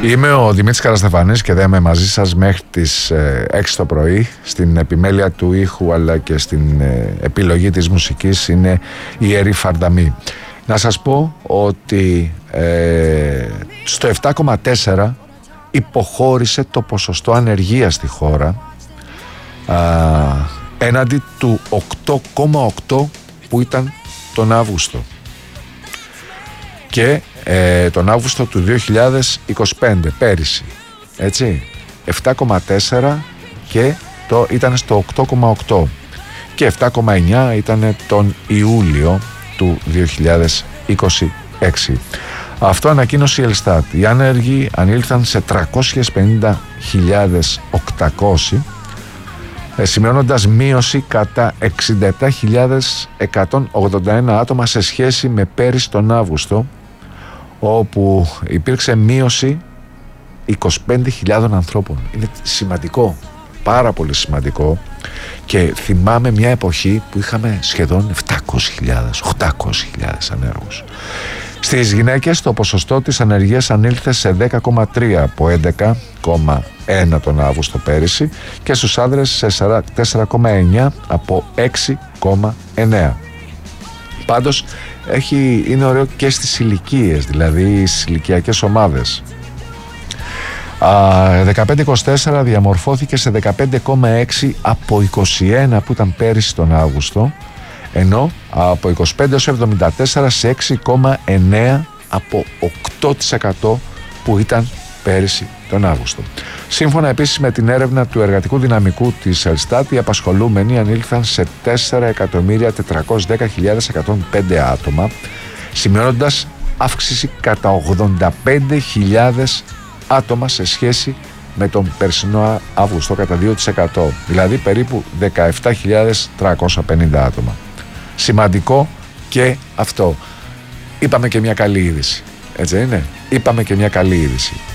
Είμαι ο Δημήτρης Καραστεφανής και θα είμαι μαζί σας μέχρι τις 6 το πρωί. Στην επιμέλεια του ήχου αλλά και στην επιλογή της μουσικής είναι η Ιερή Φαρνταμή. Να σας πω ότι στο 7,4 υποχώρησε το ποσοστό ανεργίας στη χώρα έναντι του 8,8 που ήταν τον Αύγουστο. Και τον Αύγουστο του 2025, πέρυσι, έτσι, 7,4 και ήταν στο 8,8 και 7,9 ήταν τον Ιούλιο του 2026. Αυτό ανακοίνωσε η Ελστάτ. Οι άνεργοι ανήλθαν σε 350.800, σημειώνοντας μείωση κατά 67.181 άτομα σε σχέση με πέρυσι τον Αύγουστο, όπου υπήρξε μείωση 25.000 ανθρώπων. Είναι σημαντικό, πάρα πολύ σημαντικό, και θυμάμαι μια εποχή που είχαμε σχεδόν 800.000 ανέργους. Στις γυναίκες το ποσοστό της ανεργίας ανήλθε σε 10,3 από 11,1 τον Αύγουστο πέρυσι και στους άντρες σε 4,9 από 6,9. Πάντως είναι ωραίο και στις ηλικίες, δηλαδή στις ηλικιακές ομάδες. 15-24 διαμορφώθηκε σε 15,6 από 21 που ήταν πέρυσι τον Αύγουστο, ενώ από 25-74 σε 6,9 από 8% που ήταν πέρυσι τον Αύγουστο. Σύμφωνα επίσης με την έρευνα του εργατικού δυναμικού της Ελστάτ, οι απασχολούμενοι ανήλθαν σε 4.410.105 άτομα, σημειώνοντας αύξηση κατά 85.000 άτομα σε σχέση με τον περσινό Αύγουστο, κατά 2%, δηλαδή περίπου 17.350 άτομα. Σημαντικό και αυτό. Είπαμε και μια καλή είδηση, έτσι είναι? Είπαμε και μια καλή είδηση.